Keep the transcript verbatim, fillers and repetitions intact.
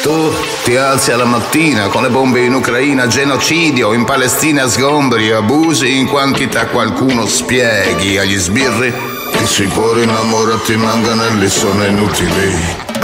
Tu ti alzi alla mattina con le bombe in Ucraina, genocidio, in Palestina sgombri, abusi in quantità, qualcuno spieghi agli sbirri. I sicuri innamorati manganelli sono inutili.